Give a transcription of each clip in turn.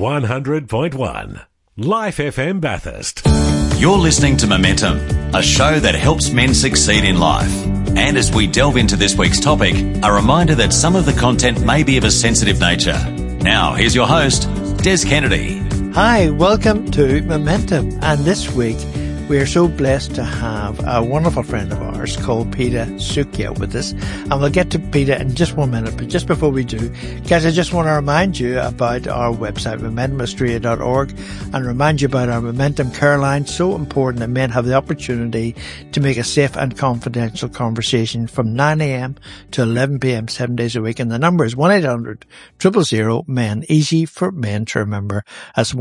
100.1 Life FM Bathurst. You're listening to Momentum, a show that helps men succeed in life. And as we delve into this week's topic, a reminder that some of the content may be of a sensitive nature. Now, here's your host, Des Kennedy. Hi, welcome to Momentum. And this week, we are so blessed to have a wonderful friend of ours called Peter Sukia with us. And we'll get to Peter in just 1 minute. But just before we do, guys, I just want to remind you about our website, momentumaustralia.org, and remind you about our Momentum Care Line. So important that men have the opportunity to make a safe and confidential conversation from 9 a.m. to 11 p.m. 7 days a week. And the number is 1-800-000-MEN. Easy for men to remember. That's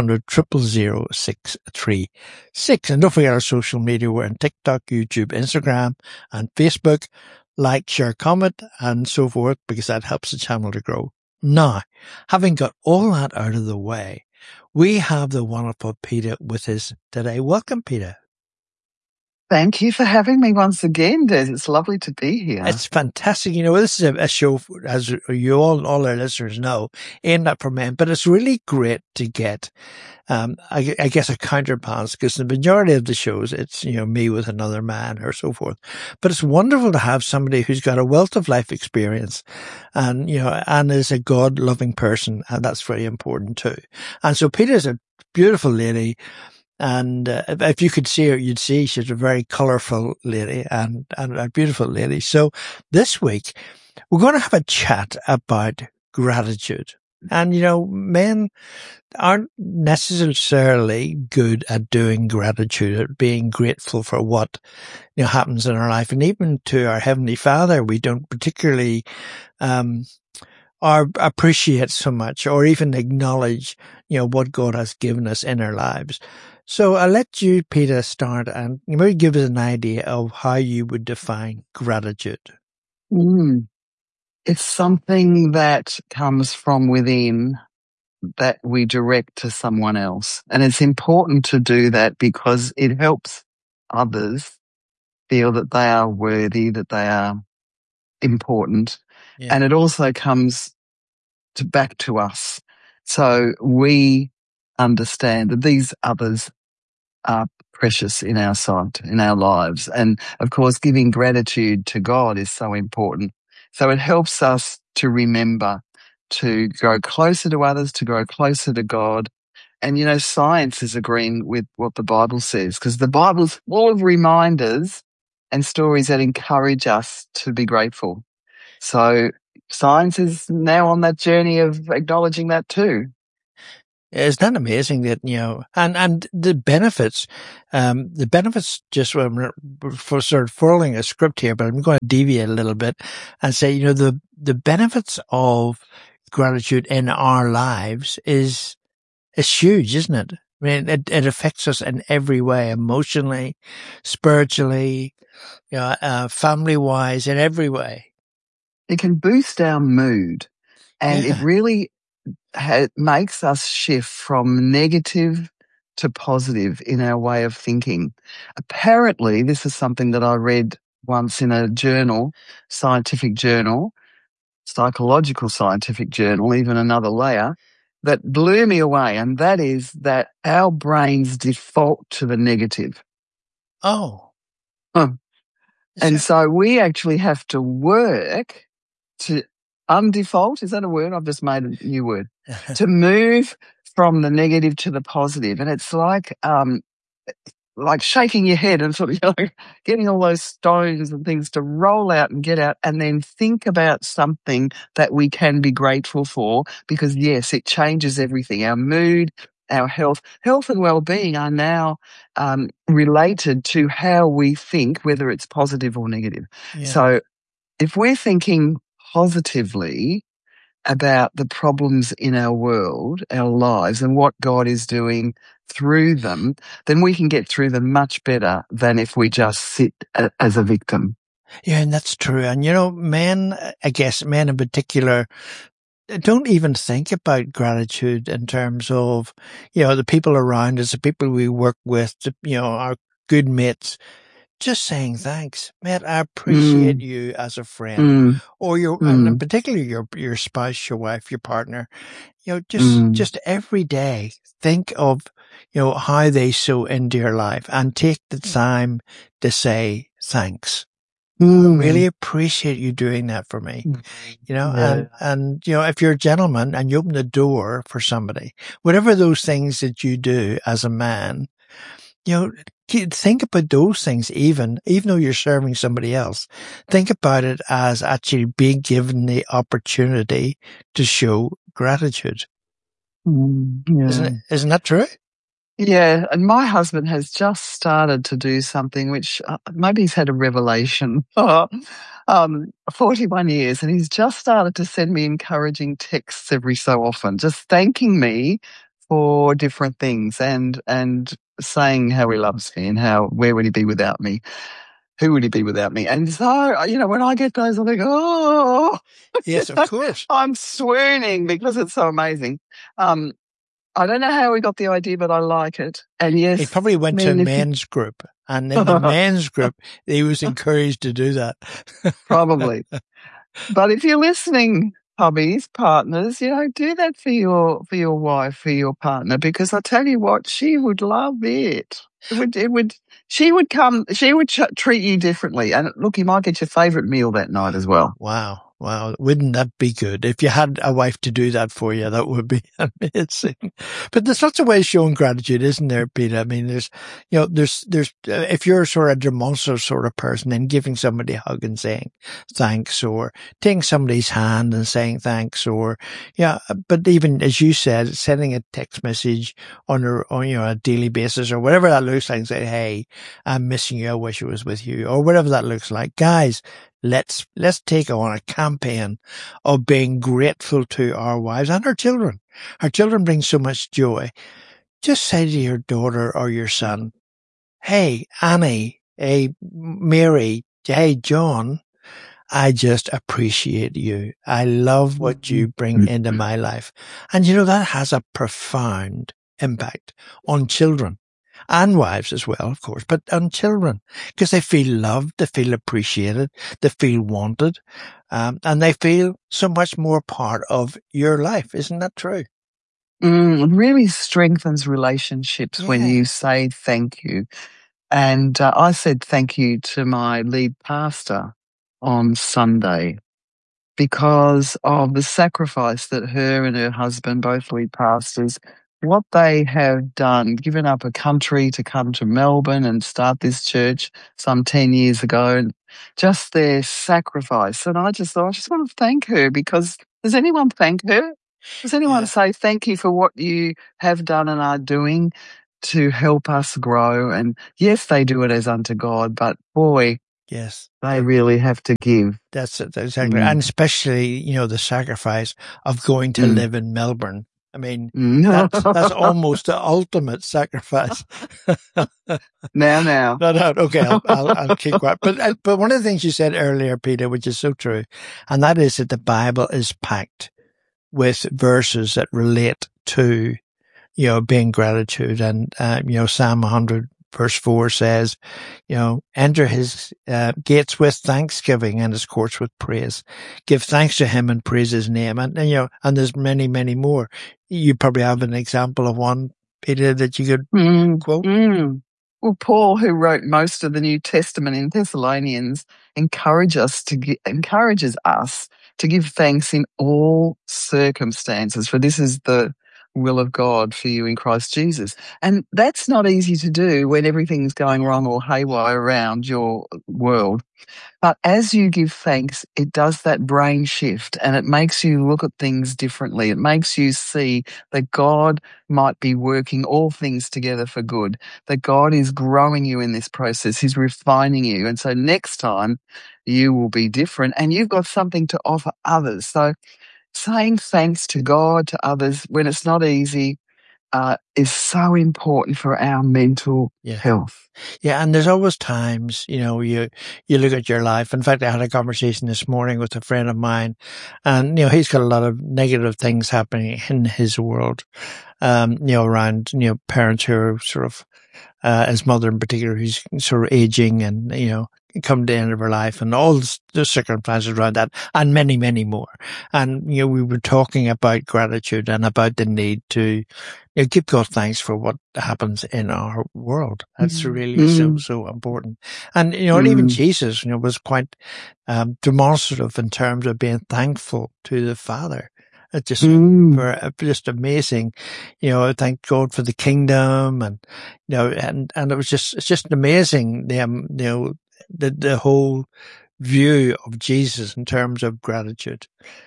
1-800-000-636. And don't forget our social media. We're on TikTok, YouTube, Instagram, and Facebook. Like, share, comment, and so forth, because that helps the channel to grow. Now, having got all that out of the way, we have the wonderful Peter with us today. Welcome, Peter. Thank you for having me once again, Des. It's lovely to be here. It's fantastic. You know, this is a show, as you all our listeners know, aimed at for men, but it's really great to get, I guess, a counterbalance, because the majority of the shows, it's, you know, me with another man or so forth. But it's wonderful to have somebody who's got a wealth of life experience and, you know, and is a God-loving person. And that's very important too. And so Peter's a beautiful lady. And if you could see her, you'd see she's a very colourful lady and a beautiful lady. So this week, we're going to have a chat about gratitude. And, you know, men aren't necessarily good at doing gratitude, at being grateful for what, you know, happens in our life. And even to our Heavenly Father, we don't particularly or appreciate so much or even acknowledge, you know, what God has given us in our lives. So I'll let you, Peter, start and maybe give us an idea of how you would define gratitude. It's something that comes from within that we direct to someone else. And it's important to do that because it helps others feel that they are worthy, that they are important. Yeah. And it also comes back to us. So we understand that these others are precious in our sight, in our lives. And of course, giving gratitude to God is so important. So it helps us to remember to grow closer to others, to grow closer to God. And, you know, science is agreeing with what the Bible says, because the Bible's full of reminders and stories that encourage us to be grateful. So science is now on that journey of acknowledging that too. Isn't that amazing that, you know, and the benefits just for sort of following a script here, but I'm going to deviate a little bit and say, you know, the benefits of gratitude in our lives is huge, isn't it? I mean, it affects us in every way, emotionally, spiritually, you know, family wise, in every way. It can boost our mood, and it really makes us shift from negative to positive in our way of thinking. Apparently, this is something that I read once in a journal, scientific journal, psychological scientific journal, even another layer, that blew me away, and that is that our brains default to the negative. Oh. And so we actually have to work to undefault. Is that a word? I've just made a new word. To move from the negative to the positive. And it's like shaking your head and sort of, you know, getting all those stones and things to roll out and get out, and then think about something that we can be grateful for, because yes, it changes everything. Our mood, our health and well-being are now related to how we think, whether it's positive or negative. Yeah. So if we're thinking positively about the problems in our world, our lives, and what God is doing through them, then we can get through them much better than if we just sit as a victim. Yeah, and that's true. And, you know, men, I guess men in particular, don't even think about gratitude in terms of, you know, the people around us, the people we work with, you know, our good mates. just saying thanks. Mate, I appreciate you as a friend. Mm. Or and particularly your spouse, your wife, your partner. Just every day, think of, how they sow into your life and take the time to say thanks. I really appreciate you doing that for me. And if you're a gentleman and you open the door for somebody, whatever those things that you do as a man, think about those things even though you're serving somebody else. Think about it as actually being given the opportunity to show gratitude. Isn't that true? Yeah, and my husband has just started to do something which maybe he's had a revelation. 41 years, and he's just started to send me encouraging texts every so often, just thanking me for different things and saying how he loves me and where would he be without me? Who would he be without me? And so, when I get those, I think, oh, yes, of course. I'm swooning because it's so amazing. I don't know how he got the idea, but I like it. And yes, he probably went to a men's group, and in the men's group, he was encouraged to do that. Probably. But if you're listening, hubbies, partners, do that for your wife, for your partner, because I tell you what, she would love it. She would treat you differently. And look, you might get your favourite meal that night as well. Wow. Wouldn't that be good? If you had a wife to do that for you, that would be amazing. But there's lots of ways showing gratitude, isn't there, Peter? I mean, there's if you're sort of a demonstrative sort of person, then giving somebody a hug and saying thanks, or taking somebody's hand and saying thanks, or, but even as you said, sending a text message on a daily basis or whatever that looks like, and say, hey, I'm missing you. I wish I was with you, or whatever that looks like. Guys, let's take on a campaign of being grateful to our wives and our children. Our children bring so much joy. Just say to your daughter or your son, hey, Annie, hey, Mary, hey, John, I just appreciate you. I love what you bring into my life. And that has a profound impact on children. And wives as well, of course, but on children, because they feel loved, they feel appreciated, they feel wanted, and they feel so much more part of your life. Isn't that true? It really strengthens relationships when you say thank you. And I said thank you to my lead pastor on Sunday because of the sacrifice that her and her husband, both lead pastors, what they have done, given up a country to come to Melbourne and start this church some 10 years ago, and just their sacrifice. And I just thought, I just want to thank her, because does anyone thank her? Does anyone say thank you for what you have done and are doing to help us grow? And yes, they do it as unto God, but boy, yes, they really have to give. That's it, exactly. And especially, the sacrifice of going to live in Melbourne. I mean, that's almost the ultimate sacrifice. Now. No, okay, I'll keep quiet. But one of the things you said earlier, Peter, which is so true, and that is that the Bible is packed with verses that relate to, being gratitude. And, Psalm 100 verse 4 says, enter his gates with thanksgiving and his courts with praise. Give thanks to him and praise his name. And there's many, many more. You probably have an example of one, Peter, that you could quote. Well, Paul, who wrote most of the New Testament in Thessalonians, encourages us to give thanks in all circumstances, for this is the will of God for you in Christ Jesus. And that's not easy to do when everything's going wrong or haywire around your world. But as you give thanks, it does that brain shift, and it makes you look at things differently. It makes you see that God might be working all things together for good, that God is growing you in this process. He's refining you. And so next time you will be different, and you've got something to offer others. So saying thanks to God, to others, when it's not easy, is so important for our mental health. Yeah, and there's always times, you look at your life. In fact, I had a conversation this morning with a friend of mine, and, he's got a lot of negative things happening in his world, around, parents who are sort of, his mother in particular, who's sort of aging and, come to the end of her life, and all the circumstances around that, and many, many more. And, we were talking about gratitude and about the need to give God thanks for what happens in our world. That's really so important. And, and even Jesus, was quite demonstrative in terms of being thankful to the Father. It's just just amazing, thank God for the kingdom, and and it was it's just amazing the whole view of Jesus in terms of gratitude.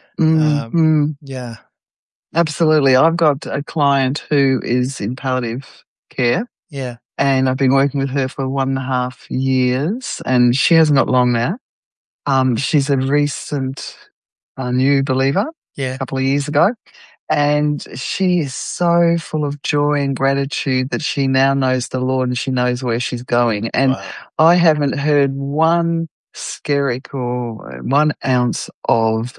Yeah. Absolutely. I've got a client who is in palliative care. Yeah. And I've been working with her for 1.5 years, and she hasn't got long now. She's a recent new believer. Yeah. A couple of years ago. And she is so full of joy and gratitude that she now knows the Lord and she knows where she's going. And I haven't heard one skerrick or 1 ounce of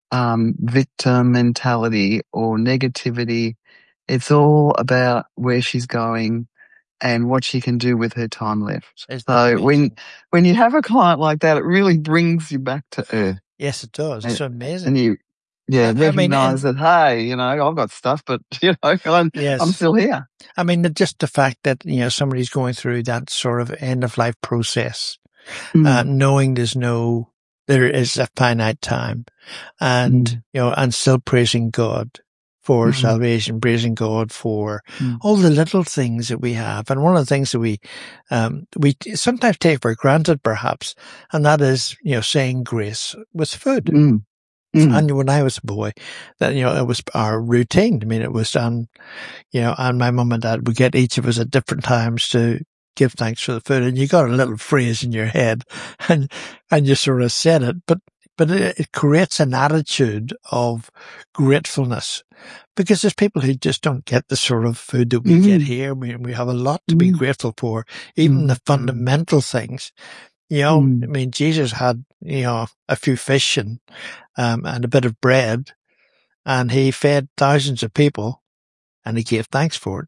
victim mentality or negativity. It's all about where she's going and what she can do with her time left. So when you have a client like that, it really brings you back to earth. Yes, it does. It's amazing. And recognize that, hey, I've got stuff, but, I'm still here. I mean, just the fact that, somebody's going through that sort of end-of-life process, knowing there is a finite time, and, and still praising God for salvation, praising God for all the little things that we have. And one of the things that we sometimes take for granted, perhaps, and that is, saying grace with food. And when I was a boy, that, it was our routine. I mean, it was done, and my mum and dad would get each of us at different times to give thanks for the food. And you got a little phrase in your head and you sort of said it, but it creates an attitude of gratefulness, because there's people who just don't get the sort of food that we get here. We have a lot to be grateful for, even the fundamental things. I mean, Jesus had, a few fish and a bit of bread, and he fed thousands of people, and he gave thanks for it.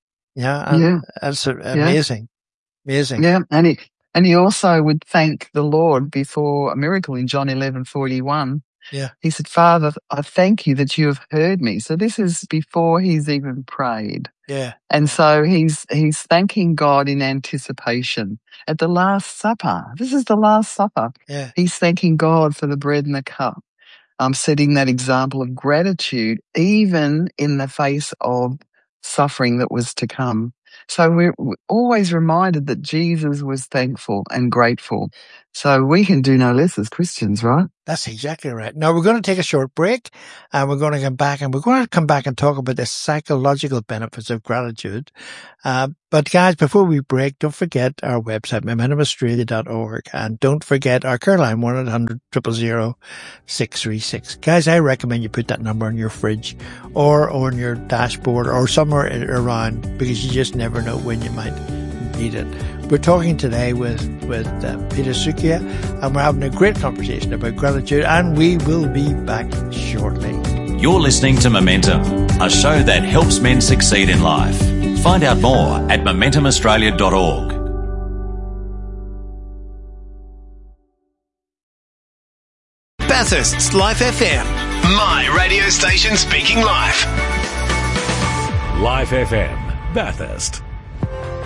That's amazing. Amazing. Yeah. And he also would thank the Lord before a miracle in John 11:41. Yeah. He said, Father, I thank you that you have heard me. So this is before he's even prayed. Yeah. And so he's thanking God in anticipation. At the Last Supper, this is the Last Supper. Yeah. He's thanking God for the bread and the cup. Setting that example of gratitude, even in the face of suffering that was to come. So we're always reminded that Jesus was thankful and grateful. So we can do no less as Christians, right? That's exactly right. Now we're going to take a short break, and we're going to come back and talk about the psychological benefits of gratitude. But guys, before we break, don't forget our website, momentumaustralia.org, and don't forget our care line, 1-800-000-636. Guys, I recommend you put that number on your fridge or on your dashboard or somewhere around, because you just never know when you might need it. We're talking today with Peter Sukia, and we're having a great conversation about gratitude, and we will be back shortly. You're listening to Momentum, a show that helps men succeed in life. Find out more at momentumaustralia.org. Bathurst's Life FM. My radio station speaking life. Life FM, Bathurst.